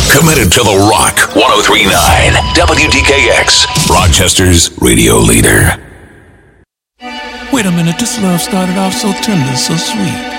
Committed to the Rock 103.9 WDKX, Rochester's radio leader. Wait a minute, this love started off so tender, so sweet.